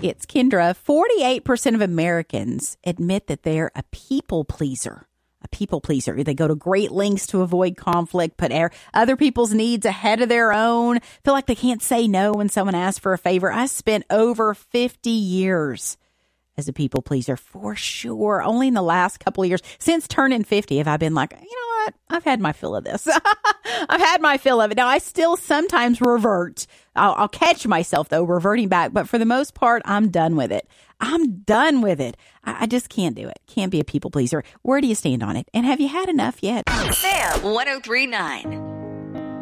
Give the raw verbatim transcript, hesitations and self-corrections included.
It's Kendra. forty-eight percent of Americans admit that they're a people pleaser. A people pleaser. They go to great lengths to avoid conflict, put air, other people's needs ahead of their own, feel like they can't say no when someone asks for a favor. I spent over fifty years as a people pleaser, for sure. Only in the last couple of years, since turning fifty, have I been like, you know what? I've had my fill of this. I've had my fill of it. Now, I still sometimes revert. I'll, I'll catch myself, though, reverting back. But for the most part, I'm done with it. I'm done with it. I, I just can't do it. Can't be a people pleaser. Where do you stand on it? And have you had enough yet? Sam, one oh three point nine.